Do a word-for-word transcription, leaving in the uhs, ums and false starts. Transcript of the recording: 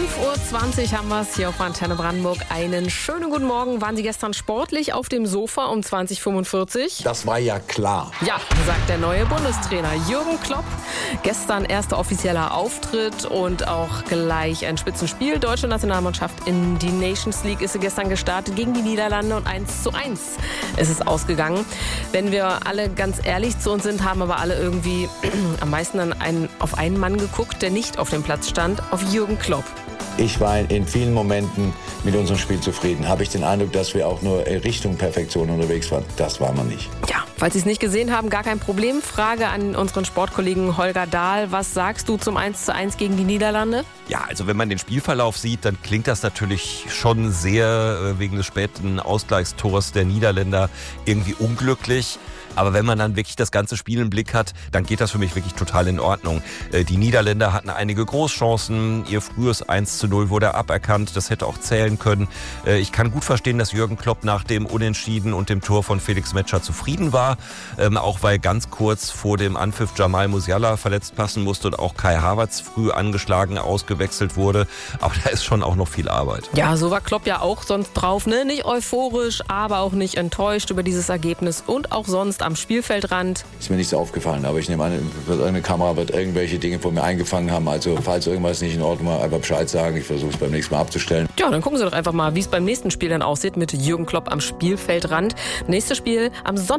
fünf Uhr zwanzig haben wir es hier auf Antenne Brandenburg. Einen schönen guten Morgen. Waren Sie gestern sportlich auf dem Sofa um zwanzig Uhr fünfundvierzig? Das war ja klar. Ja, sagt der neue Bundestrainer Jürgen Klopp. Gestern erster offizieller Auftritt und auch gleich ein Spitzenspiel. Deutsche Nationalmannschaft in die Nations League ist sie gestern gestartet gegen die Niederlande und eins zu eins ist es ausgegangen. Wenn wir alle ganz ehrlich zu uns sind, haben aber alle irgendwie am meisten an einen, auf einen Mann geguckt, der nicht auf dem Platz stand, auf Jürgen Klopp. Ich war in vielen Momenten mit unserem Spiel zufrieden. Habe ich den Eindruck, dass wir auch nur Richtung Perfektion unterwegs waren. Das waren wir nicht. Ja, falls Sie es nicht gesehen haben, gar kein Problem. Frage an unseren Sportkollegen Holger Dahl. Was sagst du zum eins zu eins gegen die Niederlande? Ja, also wenn man den Spielverlauf sieht, dann klingt das natürlich schon sehr äh, wegen des späten Ausgleichstores der Niederländer irgendwie unglücklich. Aber wenn man dann wirklich das ganze Spiel im Blick hat, dann geht das für mich wirklich total in Ordnung. Die Niederländer hatten einige Großchancen. Ihr frühes eins zu null wurde aberkannt. Das hätte auch zählen können. Ich kann gut verstehen, dass Jürgen Klopp nach dem Unentschieden und dem Tor von Felix Metscher zufrieden war. Auch weil ganz kurz vor dem Anpfiff Jamal Musiala verletzt passen musste und auch Kai Havertz früh angeschlagen ausgewechselt wurde. Aber da ist schon auch noch viel Arbeit. Ja, so war Klopp ja auch sonst drauf. Ne? Nicht euphorisch, aber auch nicht enttäuscht über dieses Ergebnis und auch sonst am Spielfeldrand. Ist mir nicht so aufgefallen, aber ich nehme an, irgendeine Kamera wird irgendwelche Dinge von mir eingefangen haben. Also falls irgendwas nicht in Ordnung war, einfach Bescheid sagen. Ich versuche es beim nächsten Mal abzustellen. Ja, dann gucken Sie doch einfach mal, wie es beim nächsten Spiel dann aussieht mit Jürgen Klopp am Spielfeldrand. Nächstes Spiel am Sonntag.